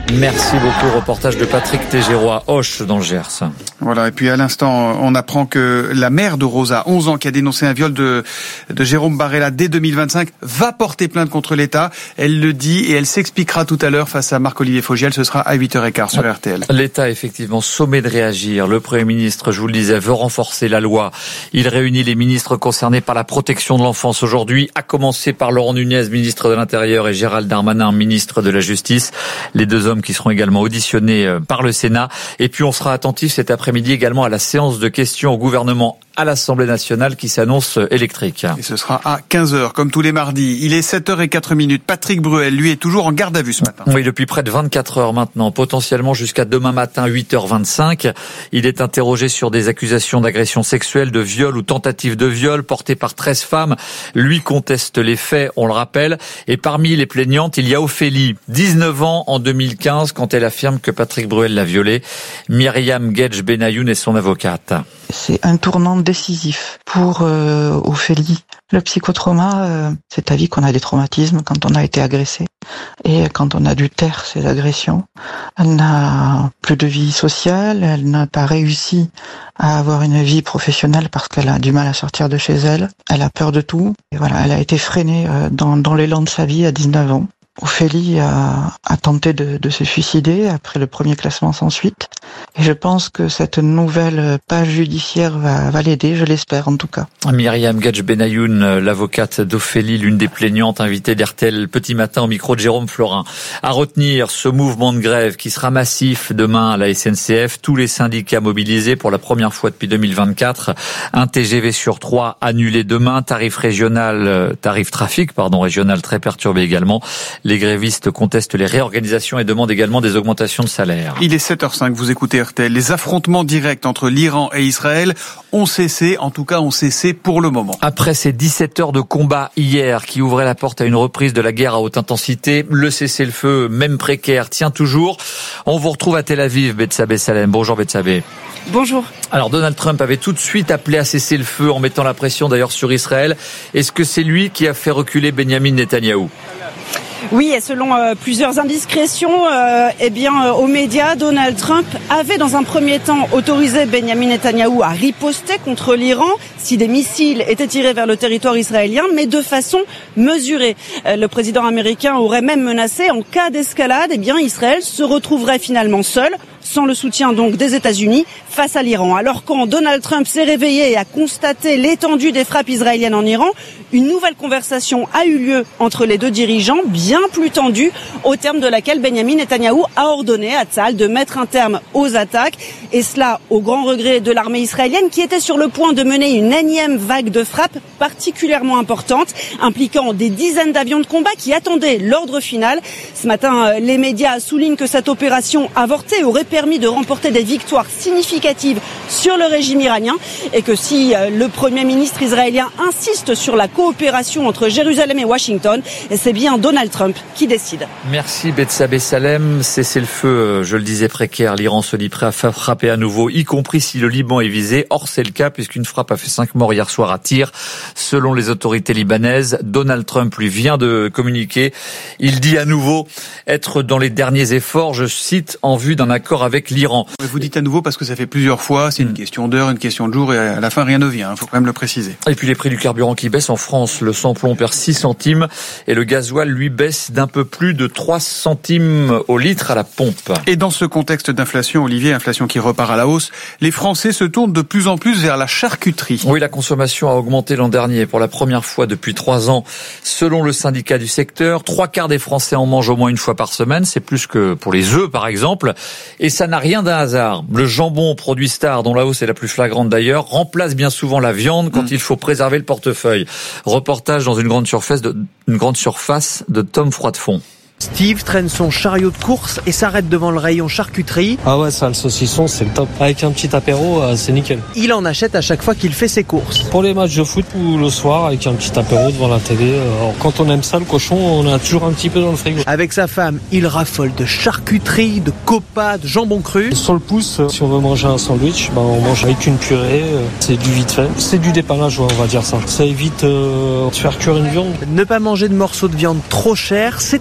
Merci beaucoup. Reportage de Patrick Tégéraud à Auch dans le Gers. Voilà, et puis à l'instant, on apprend que la mère de Rosa, 11 ans, qui a dénoncé un viol de Jérôme Barella dès 2025, va porter plainte contre l'État. Elle le dit et elle s'expliquera tout à l'heure face à Marc-Olivier Fogiel. Ce sera à 8h15 sur RTL. L'État, effectivement, sommé de réagir. Le Premier ministre, je vous le disais, veut renforcer la loi. Il réunit les ministres concernés par la protection de l'enfance aujourd'hui, à commencer par Laurent Nunez, ministre de l'Intérieur, et Gérald Darmanin, ministre de la Justice. Les deux hommes qui seront également auditionnés par le Sénat. Et puis on sera attentif cet après-midi également à la séance de questions au gouvernement à l'Assemblée nationale qui s'annonce électrique. Et ce sera à 15h, comme tous les mardis. Il est 7h04. Patrick Bruel, lui, est toujours en garde à vue ce matin. Oui, depuis près de 24 heures maintenant, potentiellement jusqu'à demain matin, 8h25. Il est interrogé sur des accusations d'agression sexuelle, de viol ou tentative de viol portées par 13 femmes. Lui conteste les faits, on le rappelle. Et parmi les plaignantes, il y a Ophélie, 19 ans en 2015, quand elle affirme que Patrick Bruel l'a violée. Myriam Gedj Benayoun est son avocate. C'est un tournant décisif pour Ophélie. Le psychotrauma, c'est à vie qu'on a des traumatismes quand on a été agressé et quand on a dû taire ces agressions. Elle n'a plus de vie sociale, elle n'a pas réussi à avoir une vie professionnelle parce qu'elle a du mal à sortir de chez elle. Elle a peur de tout. Et voilà, elle a été freinée dans l'élan de sa vie à 19 ans. Ophélie a tenté de se suicider après le premier classement sans suite. Et je pense que cette nouvelle page judiciaire va l'aider, je l'espère en tout cas. Myriam Gedj Benayoun, l'avocate d'Ophélie, l'une des plaignantes invitées d'RTL Petit Matin au micro de Jérôme Florin. À retenir ce mouvement de grève qui sera massif demain à la SNCF. Tous les syndicats mobilisés pour la première fois depuis 2024. Un TGV sur 3 annulé demain. Tarif trafic régional très perturbé également. Les grévistes contestent les réorganisations et demandent également des augmentations de salaire. Il est 7h05, vous écoutez RTL. Les affrontements directs entre l'Iran et Israël ont cessé, en tout cas ont cessé pour le moment. Après ces 17 heures de combat hier qui ouvraient la porte à une reprise de la guerre à haute intensité, le cessez-le-feu, même précaire, tient toujours. On vous retrouve à Tel Aviv, Betsabé Salem. Bonjour Betsabé. Bonjour. Alors Donald Trump avait tout de suite appelé à cesser le feu en mettant la pression d'ailleurs sur Israël. Est-ce que c'est lui qui a fait reculer Benyamin Netanyahou ? Oui, et selon plusieurs indiscrétions aux médias, Donald Trump avait dans un premier temps autorisé Benyamin Netanyahou à riposter contre l'Iran si des missiles étaient tirés vers le territoire israélien, mais de façon mesurée. Le président américain aurait même menacé, en cas d'escalade, Israël se retrouverait finalement seul, sans le soutien donc des États-Unis, face à l'Iran. Alors quand Donald Trump s'est réveillé et a constaté l'étendue des frappes israéliennes en Iran, une nouvelle conversation a eu lieu entre les deux dirigeants, bien plus tendue, au terme de laquelle Benyamin Netanyahou a ordonné à Tsahal de mettre un terme aux attaques, et cela au grand regret de l'armée israélienne qui était sur le point de mener une énième vague de frappes particulièrement importante, impliquant des dizaines d'avions de combat qui attendaient l'ordre final. Ce matin, les médias soulignent que cette opération avortée aurait permis de remporter des victoires significatives sur le régime iranien et que si le Premier ministre israélien insiste sur la coopération entre Jérusalem et Washington, c'est bien Donald Trump qui décide. Merci Betsabé Salem. Cessez-le-feu, je le disais, précaire. L'Iran se dit prêt à frapper à nouveau, y compris si le Liban est visé. Or, c'est le cas puisqu'une frappe a fait 5 morts hier soir à Tyr. Selon les autorités libanaises, Donald Trump lui vient de communiquer. Il dit à nouveau être dans les derniers efforts, je cite, en vue d'un accord avec l'Iran. Vous dites à nouveau parce que ça fait plusieurs fois, c'est une question d'heure, une question de jour et à la fin rien ne vient, il faut quand même le préciser. Et puis les prix du carburant qui baissent en France, le samplon perd 6 centimes et le gasoil lui baisse d'un peu plus de 3 centimes au litre à la pompe. Et dans ce contexte d'inflation, Olivier, inflation qui repart à la hausse, les Français se tournent de plus en plus vers la charcuterie. Oui, la consommation a augmenté l'an dernier pour la première fois depuis 3 ans. Selon le syndicat du secteur, 3/4 des Français en mangent au moins une fois par semaine, c'est plus que pour les œufs par exemple. Et ça n'a rien d'un hasard. Le jambon, produit star, dont la hausse est la plus flagrante d'ailleurs, remplace bien souvent la viande quand il faut préserver le portefeuille. Reportage dans une grande surface de Tom Froidefond. Steve traîne son chariot de course et s'arrête devant le rayon charcuterie. Ah ouais, ça, le saucisson, c'est le top. Avec un petit apéro, c'est nickel. Il en achète à chaque fois qu'il fait ses courses. Pour les matchs de foot ou le soir, avec un petit apéro devant la télé. Alors, quand on aime ça, le cochon, on a toujours un petit peu dans le frigo. Avec sa femme, il raffole de charcuterie, de copas, de jambon cru. Sur le pouce, si on veut manger un sandwich, on mange avec une purée. C'est du vite fait. C'est du dépannage, on va dire ça. Ça évite de faire cuire une viande. Ne pas manger de morceaux de viande trop chers, c'est